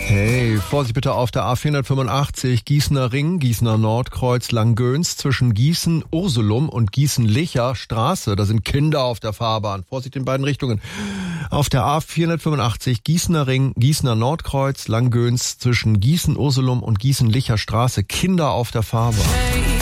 Hey, Vorsicht bitte auf der A485, Gießener Ring, Gießener Nordkreuz, Langgöns, zwischen Gießen-Ursulum und Gießen-Licher Straße. Da sind Kinder auf der Fahrbahn. Vorsicht in beiden Richtungen. Auf der A485, Gießener Ring, Gießener Nordkreuz, Langgöns, zwischen Gießen-Ursulum und Gießen-Licher Straße. Kinder auf der Fahrbahn.